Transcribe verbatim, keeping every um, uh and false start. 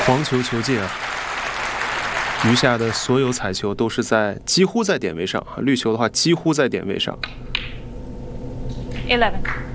黄球球界啊，余下的所有彩球都是在几乎在点位上，绿球的话几乎在点位上。 eleven